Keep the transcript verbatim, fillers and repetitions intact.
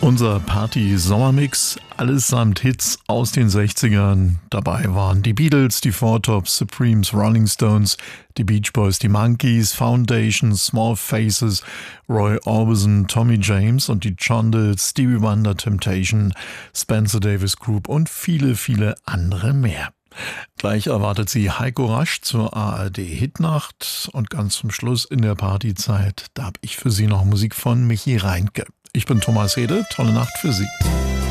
Unser Party-Sommermix, allesamt Hits aus den sechzigern. Dabei waren die Beatles, die Four Tops, Supremes, Rolling Stones, die Beach Boys, die Monkees, Foundation, Small Faces, Roy Orbison, Tommy James und die Chondels, Stevie Wonder, Temptation, Spencer Davis Group und viele, viele andere mehr. Gleich erwartet Sie Heiko Rasch zur A R D-Hitnacht und ganz zum Schluss in der Partyzeit, da habe ich für Sie noch Musik von Michi Reinke. Ich bin Thomas Hede, tolle Nacht für Sie.